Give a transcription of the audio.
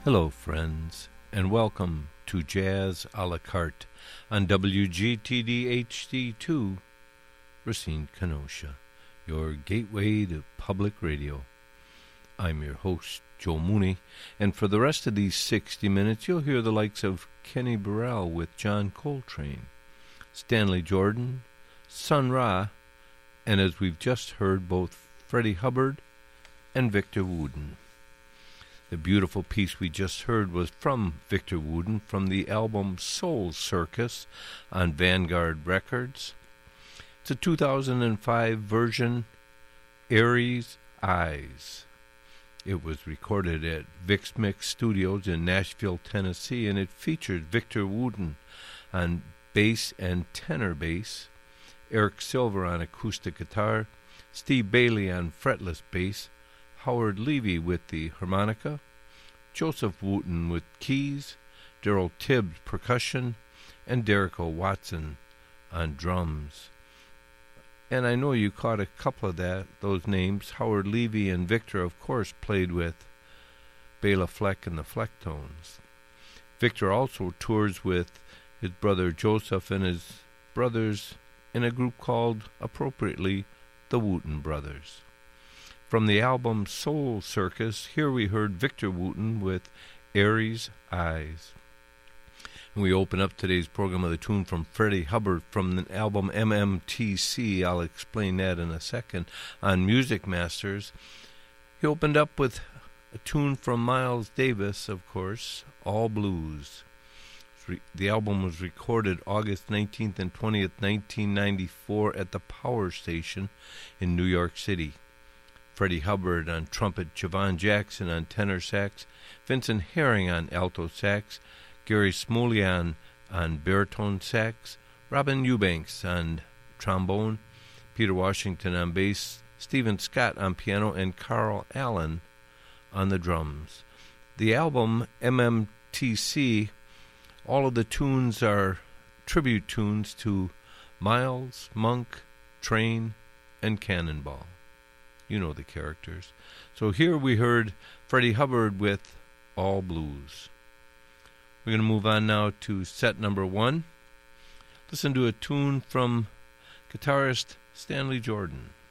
Hello, friends, and welcome to Jazz a la Carte on WGTD HD2, Racine, Kenosha, your gateway to public radio. I'm your host, Joe Mooney, and for the rest of these 60 minutes, you'll hear the likes of Kenny Burrell with John Coltrane, Stanley Jordan, Sun Ra, and as we've just heard, both Freddie Hubbard and Victor Wooten. The beautiful piece we just heard was from Victor Wooten from the album Soul Circus on Vanguard Records. It's a 2005 version, Aries Eyes. It was recorded at Vix Mix Studios in Nashville, Tennessee, and it featured Victor Wooten on bass and tenor bass, Eric Silver on acoustic guitar, Steve Bailey on fretless bass, Howard Levy with the harmonica, Joseph Wooten with keys, Daryl Tibbs percussion, and Derico Watson on drums. And I know you caught a couple of those names. Howard Levy and Victor, of course, played with Bela Fleck and the Flecktones. Victor also tours with his brother Joseph and his brothers in a group called, appropriately, the Wooten Brothers. From the album Soul Circus, here we heard Victor Wooten with Aries Eyes. And we open up today's program with a tune from Freddie Hubbard from the album MMTC. I'll explain that in a second. On Music Masters, he opened up with a tune from Miles Davis, of course, All Blues. The album was recorded August 19th and 20th, 1994 at the Power Station in New York City. Freddie Hubbard on trumpet, Javon Jackson on tenor sax, Vincent Herring on alto sax, Gary Smulyan on baritone sax, Robin Eubanks on trombone, Peter Washington on bass, Stephen Scott on piano, and Carl Allen on the drums. The album MMTC, all of the tunes are tribute tunes to Miles, Monk, Train, and Cannonball. You know the characters. So here we heard Freddie Hubbard with All Blues. We're going to move on now to set number 1. Listen to a tune from guitarist Stanley Jordan.